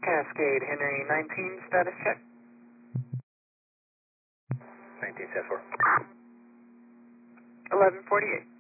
Cascade, Henry 19, status check. 19 set for. 1148.